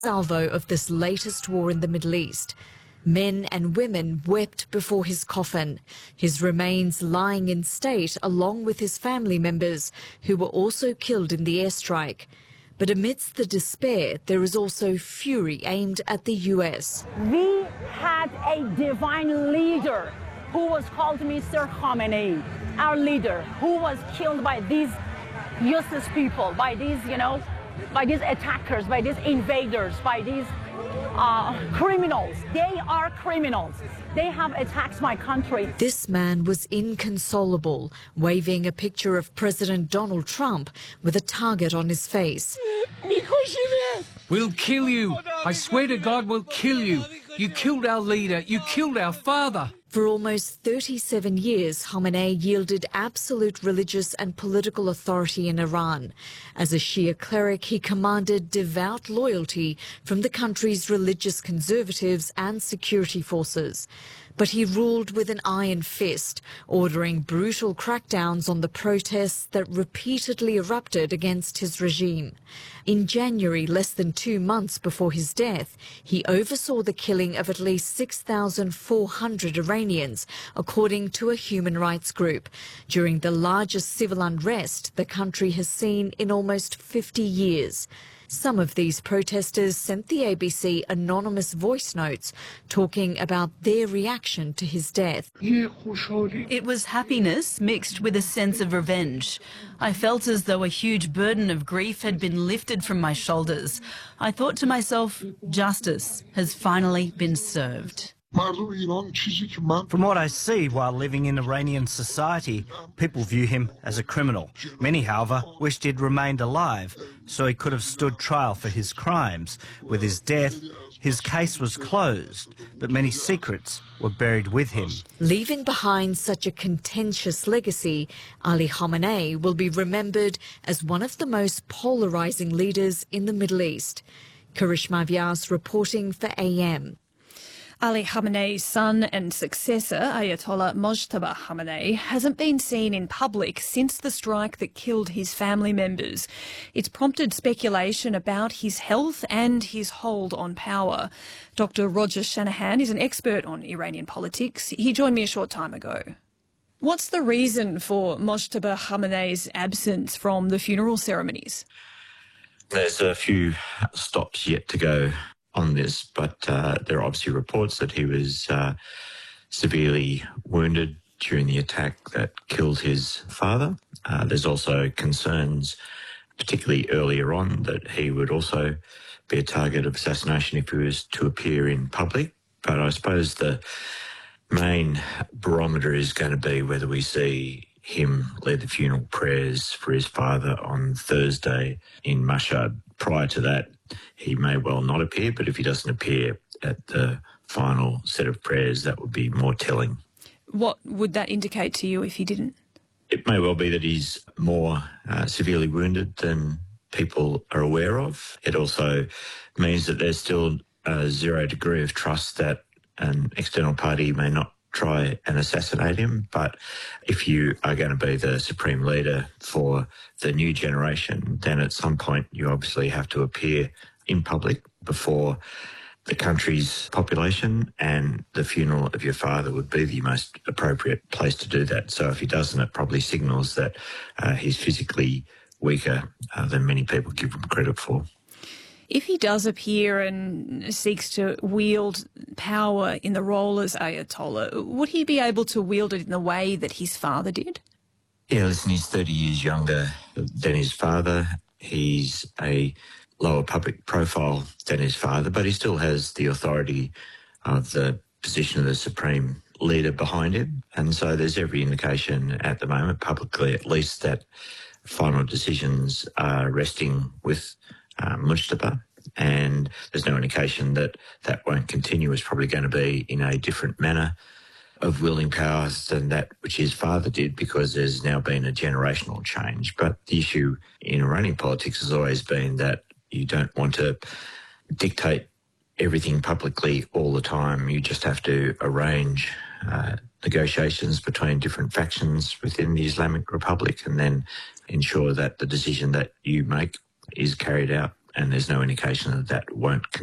salvo of this latest war in the Middle East. Men and women wept before his coffin, his remains lying in state along with his family members who were also killed in the airstrike. But amidst the despair, there is also fury aimed at the US. We had a divine leader who was called Mr. Khamenei, our leader, who was killed by these useless people, by these, by these attackers, by these invaders, by these criminals. They are criminals. They have attacked my country. This man was inconsolable, waving a picture of President Donald Trump with a target on his face. We'll kill you. I swear to God, we'll kill you. You killed our leader. You killed our father. For almost 37 years, Khamenei yielded absolute religious and political authority in Iran. As a Shia cleric, he commanded devout loyalty from the country's religious conservatives and security forces. But he ruled with an iron fist, ordering brutal crackdowns on the protests that repeatedly erupted against his regime. In January, less than 2 months before his death, he oversaw the killing of at least 6,400 Iranians, according to a human rights group, during the largest civil unrest the country has seen in almost 50 years. Some of these protesters sent the ABC anonymous voice notes talking about their reaction to his death. It was happiness mixed with a sense of revenge. I felt as though a huge burden of grief had been lifted from my shoulders. I thought to myself, justice has finally been served. From what I see while living in Iranian society, people view him as a criminal. Many, however, wished he'd remained alive so he could have stood trial for his crimes. With his death, his case was closed, but many secrets were buried with him. Leaving behind such a contentious legacy, Ali Khamenei will be remembered as one of the most polarising leaders in the Middle East. Karishma Vyas reporting for AM. Ali Khamenei's son and successor, Ayatollah Mojtaba Khamenei, hasn't been seen in public since the strike that killed his family members. It's prompted speculation about his health and his hold on power. Dr. Roger Shanahan is an expert on Iranian politics. He joined me a short time ago. What's the reason for Mojtaba Khamenei's absence from the funeral ceremonies? There's a few stops yet to go on this, but there are obviously reports that he was severely wounded during the attack that killed his father. There's also concerns, particularly earlier on, that he would also be a target of assassination if he was to appear in public. But I suppose the main barometer is going to be whether we see him lead the funeral prayers for his father on Thursday in Mashhad. Prior to that, he may well not appear, but if he doesn't appear at the final set of prayers, that would be more telling. What would that indicate to you if he didn't? It may well be that he's more severely wounded than people are aware of. It also means that there's still a zero degree of trust that an external party may not try and assassinate him. But if you are going to be the supreme leader for the new generation, then at some point you obviously have to appear in public before the country's population, and the funeral of your father would be the most appropriate place to do that. So if he doesn't, it probably signals that he's physically weaker than many people give him credit for. If he does appear and seeks to wield power in the role as Ayatollah, would he be able to wield it in the way that his father did? Yeah, listen, he's 30 years younger than his father. He's a lower public profile than his father, but he still has the authority of the position of the supreme leader behind him. And so there's every indication at the moment, publicly at least, that final decisions are resting with Mujtaba, and there's no indication that that won't continue. It's probably going to be in a different manner of wielding powers than that which his father did, because there's now been a generational change. But the issue in Iranian politics has always been that you don't want to dictate everything publicly all the time. You just have to arrange negotiations between different factions within the Islamic Republic and then ensure that the decision that you make is carried out and there's no indication that that won't